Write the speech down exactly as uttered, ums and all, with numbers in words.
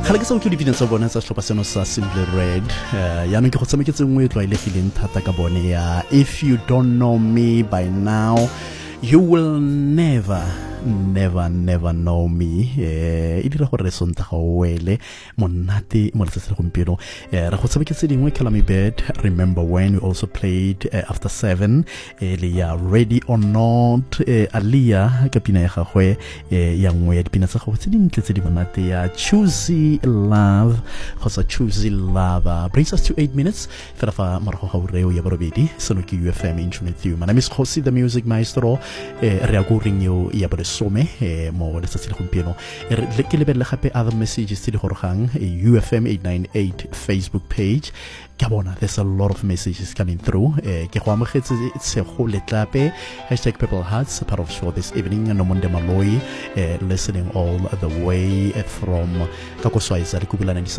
Khala ke sa utlwe dipina tsa bona tsa sehlopha seno sa Simply Red. Ya neng ke go tsameketse nngwe e tlwaelegileng thata ka bone ya If You Don't Know Me By Now You Will Never Never Never Know Me. eh e dira gore re sonta ga wele monate mo letsatsi le gompieno. eh re go tsabeketse dingwe Calamy Bed, Remember When. We also played uh, After Seven, eh le ya Ready or Not. eh Alia ka pina ya gagwe eh ya ngwe ya dipina tsa gagwe tse dintle tse di monate ya Choosy Love kgotsa Choosy Love. Brings us to eight minutes fela fa morago ga ureo ya borobedi. Seno ke U F M in tune with you. My name is Khosi, the music maestro. eh re a go ring yo ya bore some eh mo letsatsi le gompieno. re ke lebelle gape other messages tse di gorogang. U F M eight ninety-eight Facebook page ka bona there's a lot of messages coming through. eh ke go amogetse se go letlape hashtag Purple Hearts, part of show this evening. Nomonde Maloi eh listening all the way from Kakoswaiza re kubulana